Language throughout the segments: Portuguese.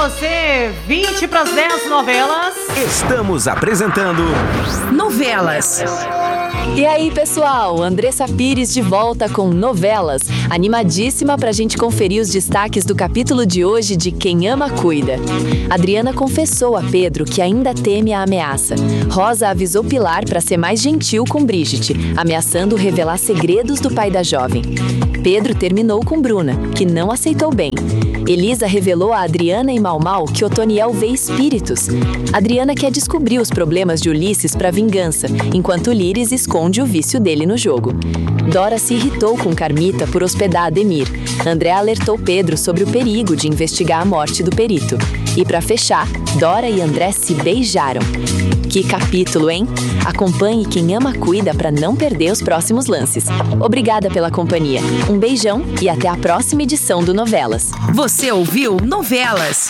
você, 20 para as 10 novelas. Estamos apresentando Novelas. E aí, pessoal, Andressa Pires de volta com Novelas, animadíssima pra gente conferir os destaques do capítulo de hoje de Quem Ama Cuida. Adriana confessou a Pedro que ainda teme a ameaça. Rosa avisou Pilar pra ser mais gentil com Brigitte, ameaçando revelar segredos do pai da jovem. Pedro terminou com Bruna, que não aceitou bem. Elisa revelou a Adriana e Mau que Otoniel vê espíritos. Adriana quer descobrir os problemas de Ulisses para vingança, enquanto Líris esconde o vício dele no jogo. Dora se irritou com Carmita por hospedar Ademir. André alertou Pedro sobre o perigo de investigar a morte do perito. E para fechar, Dora e André se beijaram. Que capítulo, hein? Acompanhe Quem Ama Cuida para não perder os próximos lances. Obrigada pela companhia. Um beijão e até a próxima edição do Novelas. Você ouviu Novelas.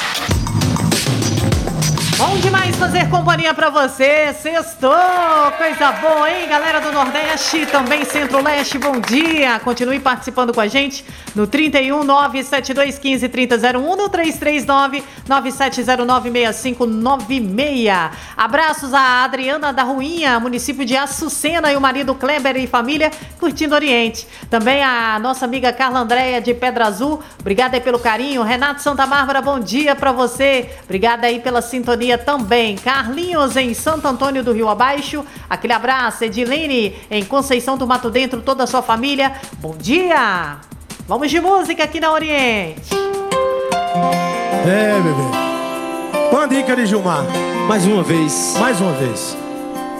Bom demais fazer companhia pra você, sextou, coisa boa, hein, galera do Nordeste, também Centro-Leste, bom dia, continue participando com a gente no 31 97215 3001, no 339 9709 6596. Abraços a Adriana da Ruinha, município de Açucena, e o marido Kleber e família curtindo Oriente. Também a nossa amiga Carla Andréia de Pedra Azul, obrigada aí pelo carinho. Renato Santa Bárbara, bom dia pra você, obrigada aí pela sintonia também. Carlinhos em Santo Antônio do Rio Abaixo, aquele abraço. Edilene em Conceição do Mato Dentro, toda a sua família, bom dia. Vamos de música aqui na Oriente. Bebê, com a dica de Gilmar. Mais uma vez.